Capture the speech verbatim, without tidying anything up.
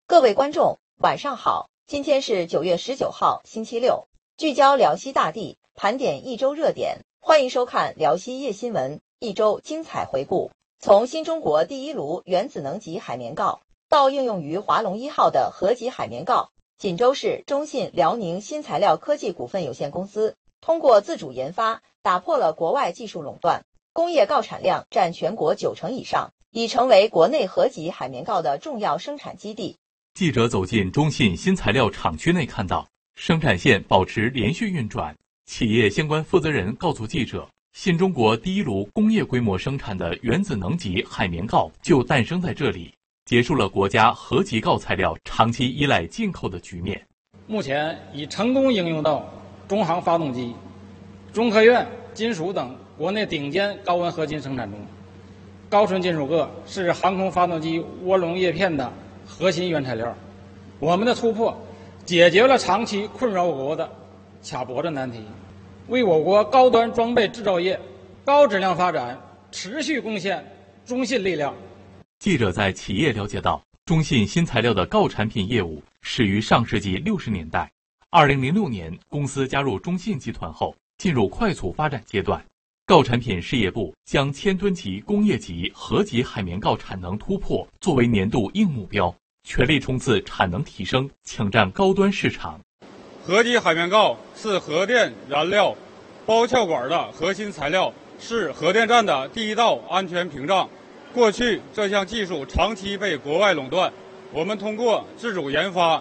各位观众，晚上好，今天是九月十九号，星期六，聚焦辽西大地，盘点一周热点，欢迎收看辽西夜新闻，一周精彩回顾。从新中国第一炉原子能级海绵锆到应用于华龙一号的核级海绵锆，锦州市中信辽宁新材料科技股份有限公司通过自主研发，打破了国外技术垄断，工业锆产量占全国九成以上，已成为国内核级海绵锆的重要生产基地。 记者走进中信新材料厂区内，看到生产线保持连续运转。企业相关负责人告诉记者，新中国第一炉工业规模生产的原子能级海绵锆就诞生在这里，结束了国家核级锆材料长期依赖进口的局面。 目前已成功应用到中航发动机、中科院金属等国内顶尖高温合金生产中。高纯金属铬是航空发动机涡轮叶片的核心原材料。我们的突破解决了长期困扰我国的卡脖子难题，为我国高端装备制造业高质量发展持续贡献中信力量。 记者在企业了解到，中信新材料的锆产品业务始于上世纪六十年代。二零零六年，公司加入中信集团后，进入快速发展阶段。锆产品事业部将千吨级工业级核级海绵锆产能突破作为年度硬目标，全力冲刺产能提升，抢占高端市场。 核级海绵锆是核电燃料包壳管的核心材料，是核电站的第一道安全屏障。过去这项技术长期被国外垄断，我们通过自主研发，